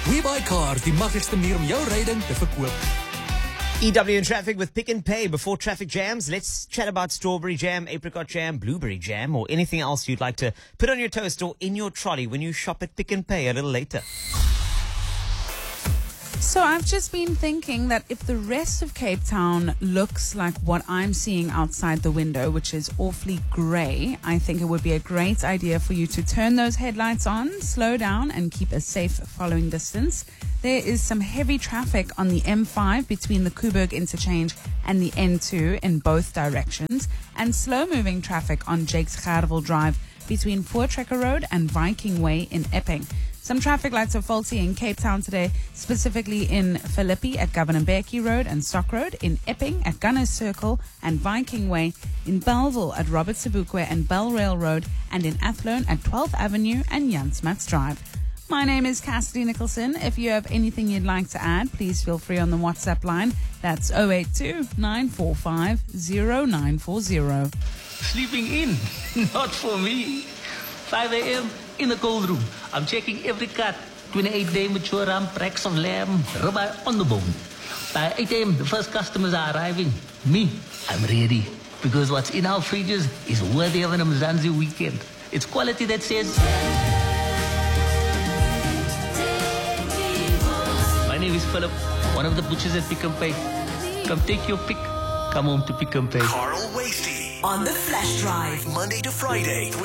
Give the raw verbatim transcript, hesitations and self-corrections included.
WeBuyCars, die maklikste manier om jou ryding te verkoop. E W in traffic with Pick and Pay. Before traffic jams, let's chat about strawberry jam, apricot jam, blueberry jam, or anything else you'd like to put on your toast or in your trolley when you shop at Pick and Pay a little later. So I've just been thinking that if the rest of Cape Town looks like what I'm seeing outside the window, which is awfully grey, I think it would be a great idea for you to turn those headlights on, slow down, and keep a safe following distance. There is some heavy traffic on the M five between the Kuburg interchange and the N two in both directions, and slow-moving traffic on Jakes Gerwel Drive between Voortrekker Road and Viking Way in Epping. Some traffic lights are faulty in Cape Town today, specifically in Philippi at Governor Mbeki Road and Stock Road, in Epping at Gunners Circle and Viking Way, in Belleville at Robert Sebukwe and Bellrail Road, and in Athlone at twelfth Avenue and Jan Smuts Drive. My name is Cassidy Nicholson. If you have anything you'd like to add, please feel free on the WhatsApp line. That's zero eight two, nine four five, zero nine four zero. Sleeping in? Not for me. five a.m. in the cold room. I'm checking every cut. twenty-eight day mature ram, packs of lamb, ribeye on the bone. By eight a.m. the first customers are arriving. Me, I'm ready. Because what's in our fridges is worthy of an Mzansi weekend. It's quality that says... My name is Philip, one of the butchers at Pick and Pay. Come take your pick. Come home to Pick and Pay. Carl Wasey on the Flash Drive, Monday to Friday,